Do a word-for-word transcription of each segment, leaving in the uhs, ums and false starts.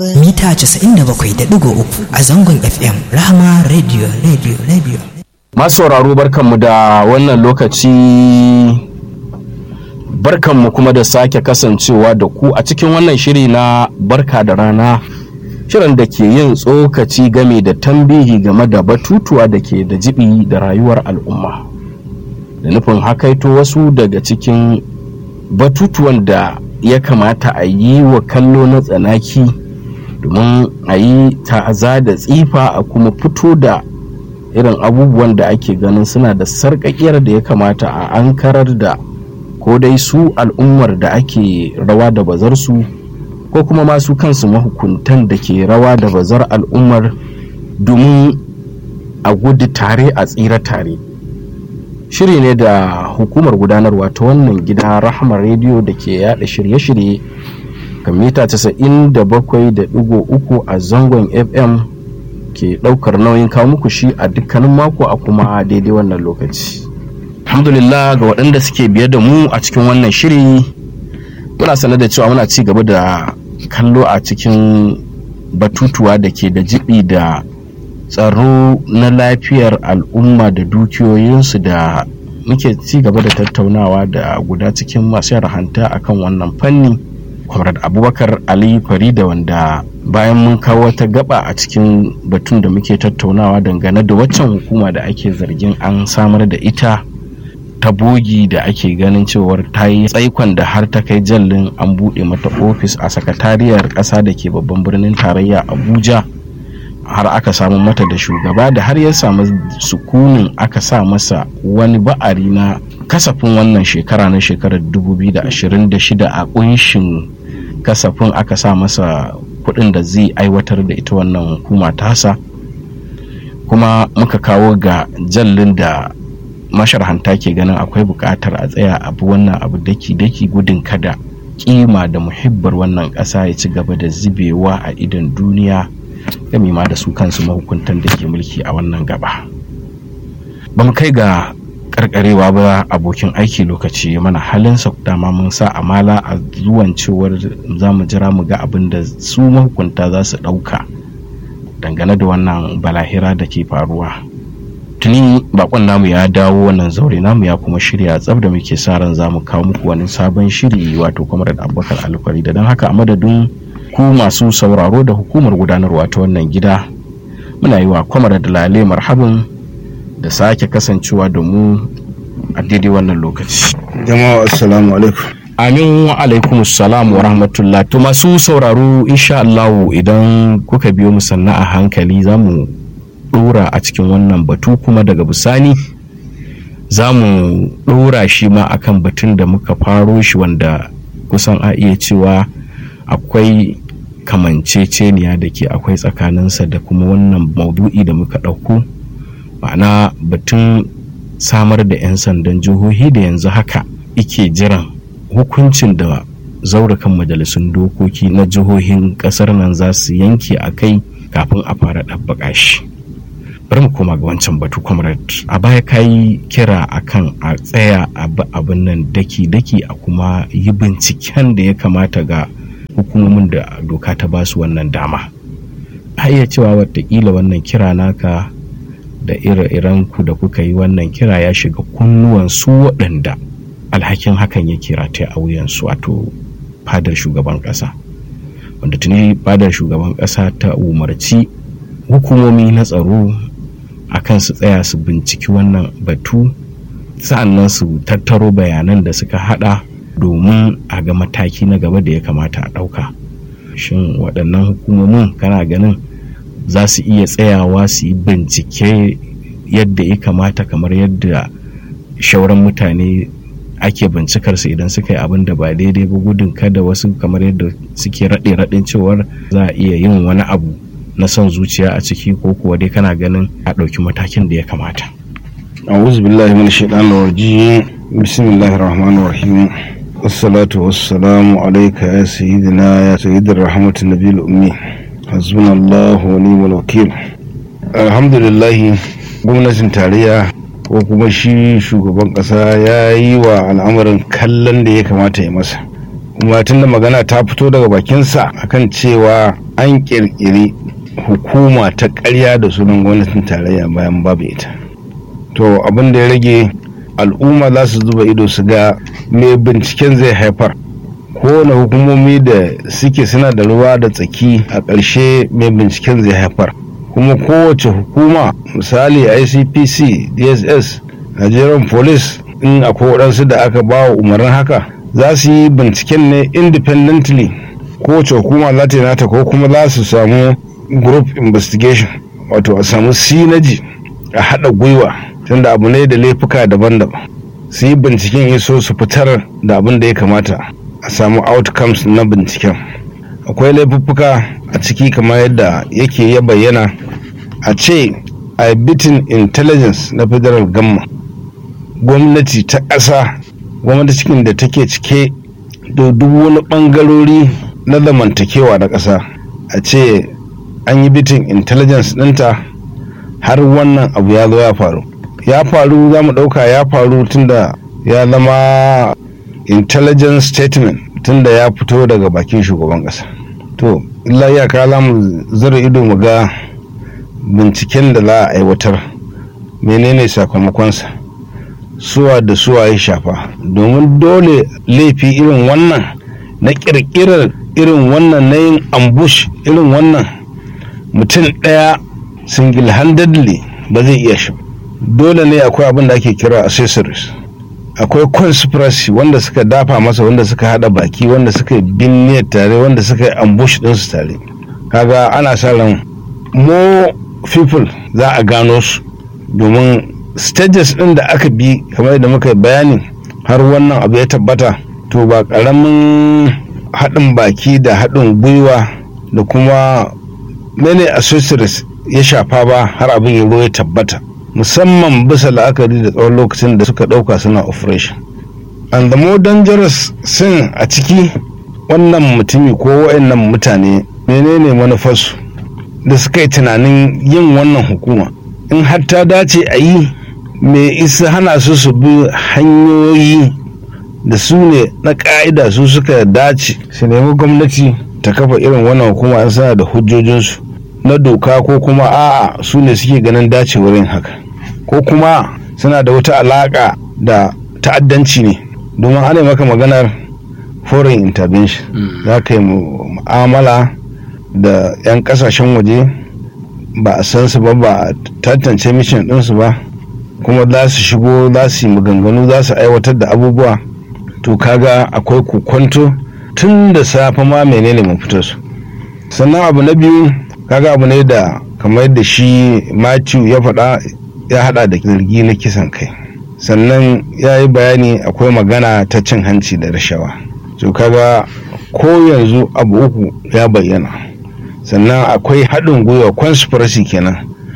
mita casa'in da bakwai da ɗigo uku a zangon F M Rahama Radio Radio Radio. Masu sauraro barkanmu da wannan lokaci, barkanmu kuma da sake kasancewa da ku a cikin wannan shiri na barka da rana, shirin da ke yin tsokaci game da tambihi game da batutuwa da ke da jibi da rayuwar al'umma, da nufin hakaito wasu daga cikin batutuwan da ya kamata a yi wa kallo na tsanaki domin a yi ta'aza da tsifa, a kuma fito da irin abubuwan da ake ganin suna da sarƙaƙiyar da ya kamata a ankarar da ko dai su al'ummar da ake rawa da bazar su, ko kuma masu kansu mahukuntan da ke rawa da bazar al'ummar, domin a gudu tare a tsira tare. Shiri ne da hukumar gudanarwa ta wannan gida Rahama Radio da ke yada shirye-shirye kan mita casa'in da bakwai da ɗigo uku a zangon F M ke ɗaukar nauyin kawo muku shi a dukkanin mako a kuma daidai wannan lokaci. Alhamdulillah ga waɗanda suke biye da mu a cikin wannan shiri, muna sanar da cewa muna ci gaba da kallo a cikin batutuwa da ke da jibi da tsaro na lafiyar al'umma da dukiyoyinsu, da muke ci gaba da tattaunawa da guda cikin masu yarhanta akan wannan fanni, Comrade Abubakar Ali Farida, wanda bayan mun kawo wata gaba a cikin batun da muke tattaunawa dangane da waccan hukuma da ake zargin an samar da ita ta bogi, da ake ganin cewar ta yi tsaikon da har ta kai jallin an buɗe mata ofis a sakatariyar ƙasa da ke babban birnin tarayya Abuja, har aka samu mata da shugaba da har ya samu sukunin aka sa masa wani ba'ari na kasafin wannan shekara na shekarar dubu biyu da ashirin da shida. A kunshin kasafin aka sa masa kuɗin da zai aiwatar da ita wannan hukuma tasa, kuma muka kawo ga jallin da masharhanta ke ganin akwai buƙatar a tsaya abu wannan abu daki-daki gudun kada kima da muhibbar wannan ƙasa ya ci gaba da zubewa a idon duniya, gami ma da su kansu mahukuntan da ke mulki a wannan gaba. Ba mu kai ga karkarewa ba, abokin aiki lokaci mana halinsa, dama mun sa amala a zuwan cewar za mu jira mu ga abin da su mahukunta za su ɗauka dangane da wannan balahira da ke faruwa. Tuni bakon namu ya dawo wannan zaure namu ya kuma shirya tsab da muke sa ran za mu kawo muku wani sabon shiri, wato Comrade Abubakar Ali Farida. Don haka a madadin ku masu sauraro da hukumar gudanarwa ta wannan gida, muna yi wa Comrade Lale marhaban da sake kasancewa da mu a daidai wannan lokaci. Jama'a assalamu alaikum. Amin wa alaikum assalam wa rahmatullah. To masu sauraro, insha Allah idan kuka biyo mu sanna a hankali za mu dora a cikin wannan batu, kuma daga bisani za mu dora shi ma akan batun da muka faro shi, wanda kusan a iya cewa akwai kamanceceniya da ke akwai tsakaninsa da kuma wannan maudu'i da muka ɗauko, ma'ana batun samar da 'yan sandan jihohi da yanzu haka ike jiran hukuncin da zaurukan majalisun dokoki na jihohin ƙasar nan za su yanke a kai kafin a fara ɗabbaƙa shi. Bari mu koma ga wancan batu, Comrade. A baya ka yi kira akan a tsaya abin nan daki-daki, a kuma yi binciken da ya kamata ga hukumomin da doka ta ba su wannan dama. Hayya cewa watakila wannan kira naka da ire-iren ku da kuka yi wannan kira ya shiga kunnuwan su waɗanda alhakin hakan ya kira ta a wuyansu, wato fadar shugaban ƙasa, wanda tuni fadar shugaban ƙasa ta umarci hukumomi na tsaro akan su tsaya su binciki wannan batu, sa'annan su tattaro bayanan da suka hada domin a ga mataki na gaba da ya kamata a ɗauka. Shin waɗannan hukumomin kana ganin za su iya tsayawa su yi bincike yadda ya kamata, kamar yadda shauran mutane ake bincikar su idan suka yi abin da ba daidai ba, gudun kada wasu kamar yadda suke raɗe raɗin cewar za a iya yin wani abu na son zuciya a ciki, ko kuwa dai kana ganin a ɗauki matakin da ya kamata? A'udhu billahi minash shaitanir rajim. Bismillahir rahmanir rahim. Wassalatu wassalamu alayka ya sayyidina ya sayyidir rahmatin nabiyil ummi. Hasbunallahu wa ni'mal wakeel. Alhamdulillah, gwamnatin tarayya ko kuma shi shugaban kasa ya yi wa al'amarin kallon da ya kamata ya masa, kuma tunda magana ta fito daga bakinsa akan cewa an kirkiri hukuma ta ƙarya da sunan gwamnatin tarayya bayan babu ita, to abin da ya rage al'umma za su zuba ido su ga me binciken zai haifar. Kowane hukumomi da suke suna da ruwa da tsaki a ƙarshe mai binciken zai haifar, kuma kowace hukuma misali I C P C, D S S, Nigerian Police, in akwai waɗansu da aka ba wa umarnin haka za su yi binciken ne independently. Kowace hukuma za ta yi nata, ko kuma za su samu group investigation, wato a samu sinaji a haɗa gwiwa, tunda abu ne da laifuka daban-daban, su yi binciken yaso su fitar da abin da ya kamata a samu outcomes na binciken. Akwai laifuffuka a ciki kamar yadda yake ya bayyana, a ce a bitin intelligence na federal government, gwamnati ta ƙasa, gwamnati cikin da take cike da duk wani ɓangarori na zamantakewa na ƙasa, a ce an yi bitin intelligence ɗinta har wannan abu ya zo ya faru. Ya faru za mu ɗauka ya faru tunda ya zama intelligence statement, tunda ya fito daga bakin shugaban ƙasa. To illa iyaka za mu zura ido mu ga binciken da za a aiwatar menene sakamakonsa, suwa da suwa ya shafa, domin dole laifi irin wannan na ƙirƙirar irin wannan na yin ambush irin wannan mutum ɗaya single handedly ba zai iya shi. Dole ne akwai abin da ake kira accessories, akwai conspiracy wanda suka dafa masa, wanda suka hada baki, wanda suka binne tare, wanda suka yi ambush ɗinsu tare. Kaga ana sa ran more people za a gano su, domin stages ɗin da aka bi kamar da muka bayani har wannan abu ya tabbata, to ba ƙaramin haɗin baki da haɗin gwiwa da kuma mene accessories ya shafa ba har abin ya ya tabbata, musamman bisa la'akari da tsawon lokacin da suka ɗauka suna operation. And the more dangerous sin a ciki, wannan mutumi ko wa'annan mutane menene manufarsu da suka yi tunanin yin wannan hukuma, in har ta dace a yi, me isa hana su su bi hanyoyi da su ne na ƙa'ida su suka dace su nemi gwamnati ta kafa irin wannan hukuma in suna da hujjojinsu na doka, ko kuma a'a su ne suke ganin dacewar yin haka, ko kuma suna da wata alaƙa da ta'addanci ne. Domin ana maka maganar foreign intervention, za ka yi mu'amala da 'yan kasashen waje ba a san su ba, ba a tantance mission ɗinsu ba, kuma za su shigo, za su yi maganganu, za su aiwatar da abubuwa. To kaga akwai kokonto tun da safe ma menene mafitar su. Sannan abu na biyu, kaga abu ne da kamar da shi Matthew ya faɗa, ya haɗa da zargi na kisan kai, sannan ya yi bayani akwai magana ta cin hanci da rashawa. To kaga ko yanzu abu uku ya bayyana, sannan akwai haɗin gwiwa conspiracy kenan.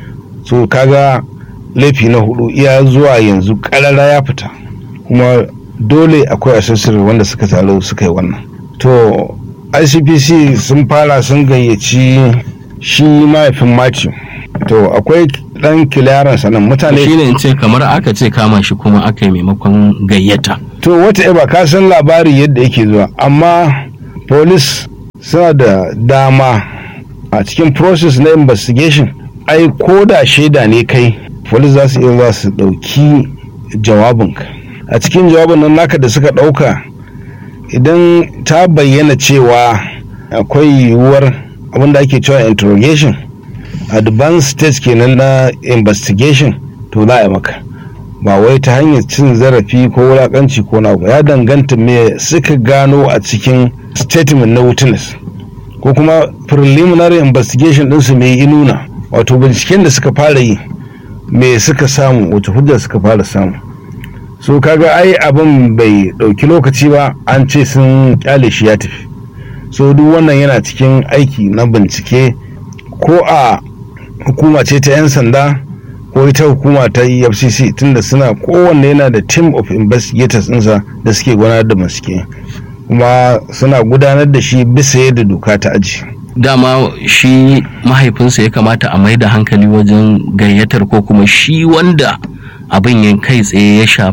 So kaga laifi na hudu iya zuwa yanzu ƙarara ya fita, kuma dole akwai accessory wanda suka taro suka yi wannan. To I C P C sun fara sun gayyaci shi mahaifin Matthew, to akwai dan clearance nan mutane shine in ce kamar aka ce kama shi kuma aka yi maimakon gayyata. To whatever, ka san labari yadda yake zuwa, amma police suna da dama a cikin process na investigation, ai ko da shaida ne kai, police za su iya za su dauki jawabinka. A cikin jawabin nan naka da suka dauka, idan ta bayyana cewa akwai yiwuwar abinda ake cewa interrogation, advanced stage kenan na investigation, to za a maka, ba wai ta hanyar cin zarafi ko wulakanci ko na ya danganta me suka gano a cikin statement na witness, ko kuma preliminary investigation ɗinsu me yi nuna, wato binciken da suka fara yi me suka samu, wace hujja suka fara samu. So kaga ai abin bai dauki lokaci ba, an ce sun kyale shi ya tafi. So duk wannan yana cikin aiki na bincike, ko a hukuma ce ta 'yan sanda ko ita hukuma ta E F C C, tunda suna kowanne yana da team of investigators ɗinsa da suke gudanar da bincike, kuma suna gudanar da shi bisa yadda doka ta aji. Dama shi mahaifinsa ya kamata a mai da hankali wajen gayyatar, ko kuma shi wanda abin yin kai tsaye ya shafa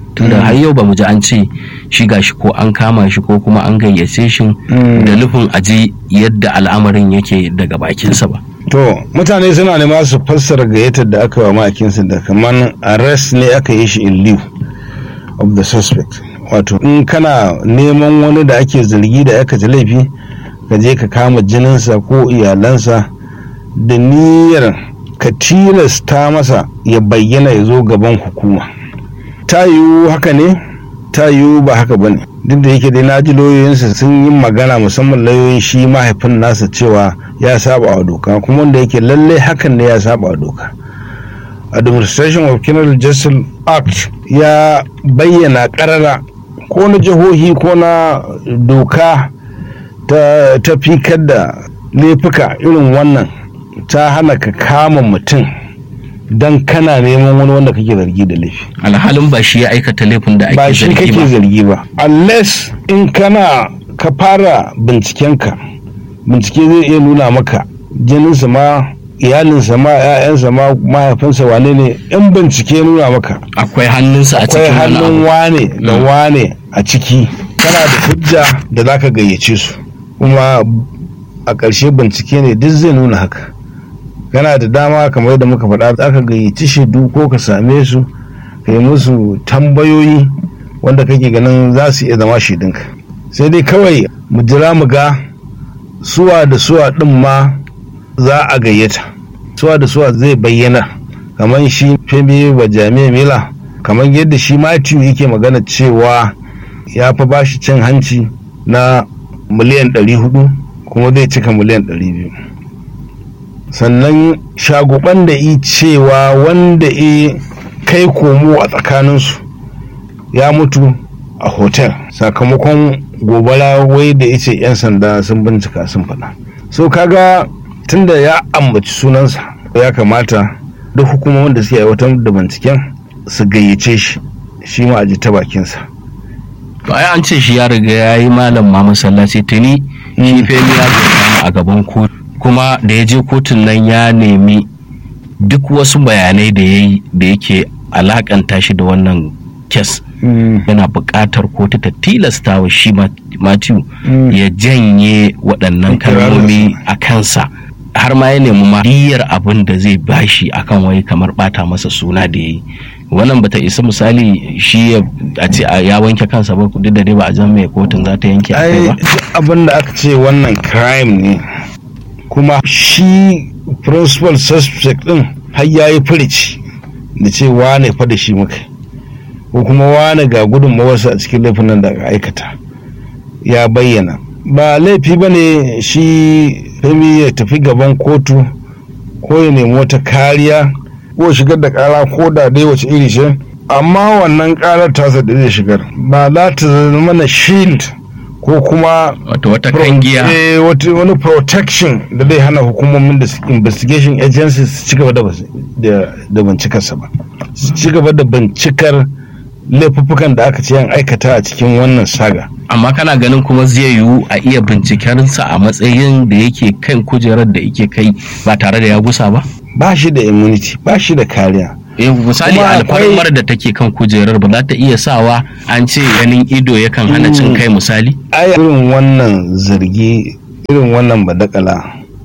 tunda har yau ba mu ji an ce shi gashi ko an kama shi ko kuma an gayyace shi da nufin aji yadda al'amarin yake daga bakinsa ba. To mutane suna nema su fassara gayyatar da aka wa ma'aikinsa da kamar arrest ne aka yi shi in lieu of the suspect. Wato in kana neman wani da ake zargi da aka ji laifi ka je ka kama jininsa ko iyalansa da niyyar ka tilasta masa ya bayyana ya zo gaban hukuma. Ta yiwu haka ne, ta yiwu ba haka ba ne. Duk da yake dai na ji lauyoyinsa sun yi magana, musamman lauyoyin shi mahaifin nasa, cewa ya saba wa doka, kuma wanda yake lallai hakan ne ya saba wa doka. Administration of Criminal Justice Act ya bayyana karara ko na jihohi ko na doka ta tafikar da laifuka irin wannan ta hana ka kama mutum don kana neman wani wanda kake zargi da laifi, alhalin ba shi ya aikata laifin da ake zargi ba. Ba shi kake zargi ba, unless in kana ka fara bincikenka, bincike zai iya nuna maka jininsa ma, iyalinsa ma, 'ya'yansa ma, mahaifinsa wane ne, in bincike nuna maka akwai hannunsa a cikin akwai hannun wane da wane a ciki, kana da hujja da zaka gayyace su, kuma a ƙarshe bincike ne duk zai nuna haka. Kana da dama kamar yadda muka faɗa, zaka gayyaci shaidu ko ka same su ka yi musu tambayoyi wanda kake ganin za su iya zama shaidunka. Sai dai kawai mu jira mu ga suwa da suwa ɗin ma za a gayyata, suwa da suwa zai bayyana, kamar shi Femi Gbajàbiamila, kamar yadda shi Matthew yake magana cewa ya fa bashi cin hanci na miliyan ɗari hudu kuma zai cika miliyan ɗari biyu. Sannan shaguban da i cewa wanda i kai komo a tsakaninsu ya mutu a hotel sakamakon gobara, wai da ice 'yan sanda sun bincika sun faɗa. So kaga tunda ya ambaci sunansa, ya kamata duk hukumomin da suke aiwatar da binciken su gayyace shi shi ma a ji ta bakinsa. To ai an ce shi ya riga ya yi malam ma masallaci tuni, shi Femi ya gurfana a gaban kotu, kuma da ya je kotun nan ya nemi duk wasu bayanai da ya yi da yake alakanta shi da wannan kes. Yana buƙatar kotu ta tilasta wa shi Matthew ya janye waɗannan kalmomi a kansa, har ma ya nemi ma diyar abin da zai bashi akan wai kamar bata masa suna da yayi. Wannan bata isa misali shi a ce ya wanke kansa ba, duk da dai ba a jan mai kotun za ta yanke a kai ba. Abin da aka ce wannan crime ne, kuma shi principal suspect din har yayi furici da ce wane fa da shi muka, ko kuma wane ga gudunmawarsa a cikin laifin nan da aka aikata, ya bayyana. Ba laifi ba ne shi Femi ya tafi gaban kotu ko ya nemi wata kariya ko shigar da kara ko da dai wace iri ce, amma wannan karar tasa da zai shigar ba za ta zama na shield ko kuma wata kangiya, wani protection da zai hana hukumomin da investigation agencies su ci gaba da bincikarsa ba, su ci gaba da bincikar laifuffukan da aka ce yan aikata a cikin wannan saga. Amma kana ganin kuma zai yiwu a iya bincikensa a matsayin da yake kan kujerar da yake kai ba tare da ya gusa ba? Ba shi da immunity, ba shi da kariya. Eh, misali alfarmar da take kan kujerar ba za ta iya sawa an ce ganin ido yakan hana cin kai misali? Ai irin wannan zargi, irin wannan badakala,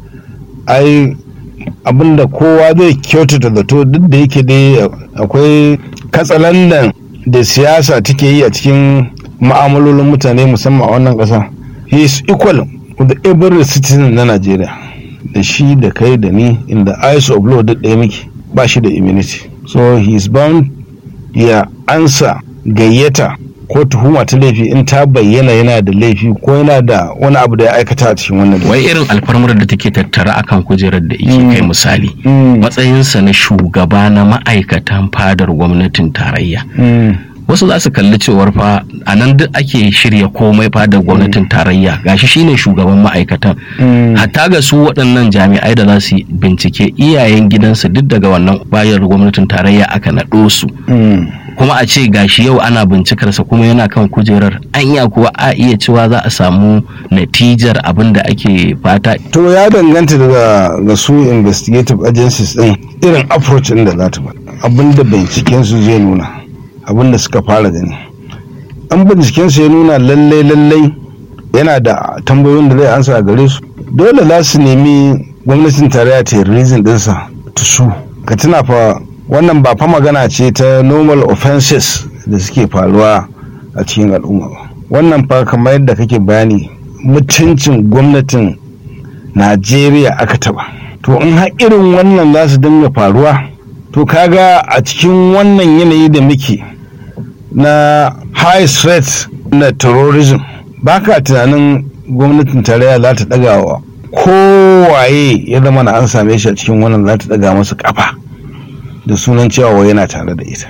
ai abinda kowa zai kyautata zato, duk da yake dai akwai katsalandan da siyasa take yi a cikin ma'amalolin mutane musamman a wannan ƙasa. He is equal with every citizen na Najeriya, da shi da kai da ni, in the eyes of law duk ɗaya muke, ba shi da immunity. So he is bound ya ansa gayyata ko tuhuma ta laifi in ta bayyana yana da laifi ko yana da wani abu da ya aikata a cikin wannan. Wai irin alfarmar da take tattara akan kujerar da yake kai misali, matsayinsa na shugaba na ma'aikatan fadar gwamnatin tarayya. Wasu za su kalli cewar fa a nan duk ake shirya komai fadar gwamnatin tarayya, gashi shine shugaban ma'aikatan. Hatta ga su waɗannan jami'ai da za su bincike iyayen gidansu duk daga wannan bayar gwamnatin tarayya aka naɗo su. Kuma a ce gashi yau ana bincikarsa kuma yana kan kujerar, anya kuwa a iya cewa za a samu natijar abin da ake fata. To ya danganta daga ga su investigative agencies din irin approach din da za ta ba, abin da binciken su zai nuna. abin da suka fara gani. An bincikensu ya nuna lallai lallai yana da tambayoyin da zai ansa a gare su, dole za su nemi gwamnatin tarayya ta yi rizin dinsa ta su. Ka tuna fa wannan ba fa magana ce ta normal offenses da suke faruwa a cikin al'umma ba. Wannan fa kamar yadda kake bayani mutuncin gwamnatin Najeriya aka taba. To in har irin wannan za su dinga faruwa, to kaga a cikin wannan yanayi da muke na high threat na terrorism, ba ka tunanin gwamnatin tarayya za ta daga wa kowaye ya zama na an same shi a cikin wannan za ta daga masa kafa da sunan cewa yana tare da ita.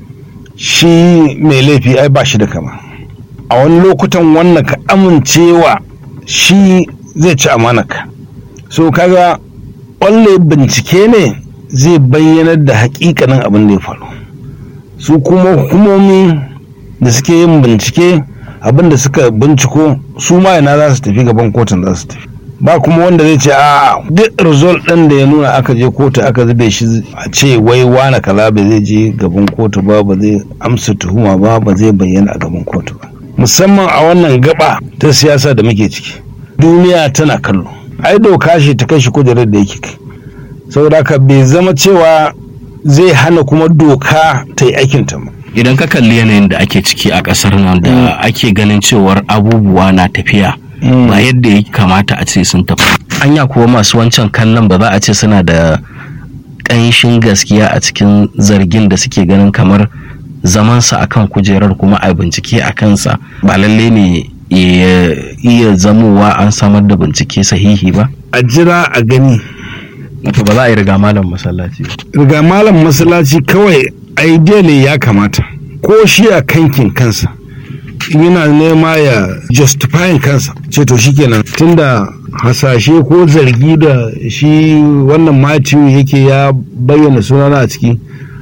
Shi mai laifi ai ba shi da kama. A wani lokutan wannan ka amincewa shi zai ci amanaka. So kaga walle bincike ne zai bayyanar da hakikanin abin da ya faru. Su kuma hukumomi da suke yin bincike abin da suka binciko su ma yana za su tafi gaban kotun za su tafi. Ba kuma wanda zai ce a duk result ɗin da ya nuna aka je kotu aka zube shi a ce wai wane kaza ba zai je gaban kotu ba, ba zai amsa tuhuma ba, ba zai bayyana a gaban kotu ba. Musamman a wannan gaba ta siyasa da muke ciki, duniya tana kallo. Ai doka shi ta kashi kujerar da yake kai, saboda haka bai zama cewa zai hana kuma doka ta yi aikinta ba. Idan ka kalli yanayin da ake ciki a ƙasar nan da mm. ake ganin cewar abubuwa na tafiya mm. ba yadda ya kamata a ce sun tafi, anya kuwa masu wancan kallon ba za a ce suna da ƙanshin gaskiya a cikin zargin da suke ganin kamar zamansa akan kujerar kuma a bincike a kansa ba lalle ne ya iya zamowa an samar da bincike sahihi ba? A jira a gani. Wato ba za a yi riga malam masallaci. Riga malam masallaci kawai ideally ya kamata, ko shi a kankin kansa yana nema ya justifying kansa, ce to shikenan tunda hasashe ko zargi da shi wannan Matthew yake ya bayyana sunana a ciki,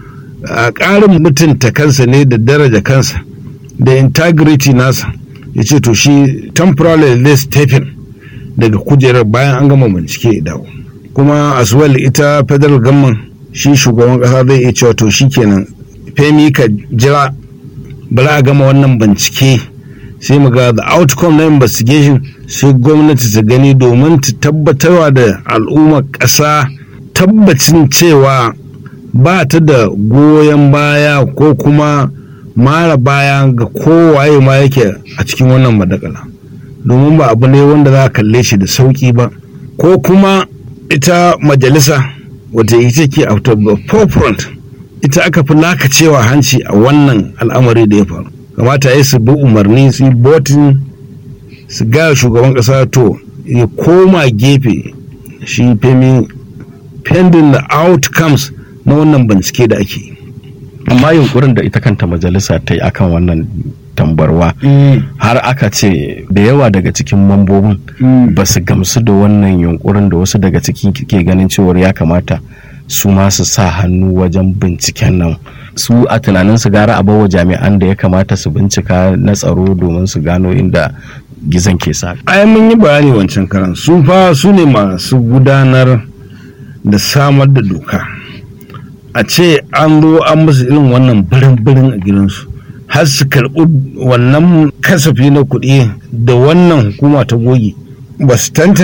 a ƙarin mutunta kansa ne da daraja kansa da integrity nasa, ya ce to shi temporarily zai stephen daga kujerar bayan an gama bincike ya dawo. Kuma as well ita federal government, shi shugaban kasa zai iya cewa to shikenan Femi ka jira bala a gama wannan bincike sai mu ga the outcome na investigation, sai gwamnati ta gani domin ta tabbatarwa da al'ummar ƙasa tabbacin cewa ba ta da goyon baya ko kuma mara baya ga kowaye ma yake a cikin wannan madakala, domin ba abu ne wanda za a kalle shi da sauki ba. Ko kuma ita majalisa wata ita ke out of the forefront, ita aka fi lakacewa hanci a wannan al'amari da ya faru. Kamata ya su bi umarni, su yi botin, su gaya shugaban kasa to ya koma gefe shi Femi pending the outcomes na wannan bincike da ake yi. Amma yunkurin da ita kanta majalisa ta yi akan wannan tambarwa mm. har aka ce da yawa daga cikin mambobin mm. ba su gamsu da wannan yunkurin da wasu daga cikin ke ganin cewar ya kamata su ma su sa hannu wajen binciken nan. Su a tunanin su gara a bawa jami'an da ya kamata su bincika na tsaro domin su gano inda gizon ke sa. Ai mun yi bayani wancan karan, su fa su ne masu gudanar da samar da doka. A ce an zo an musu irin wannan birin-birin a gidansu har su karɓi wannan kasafi na kuɗi da wannan hukuma ta goge, ba su tantance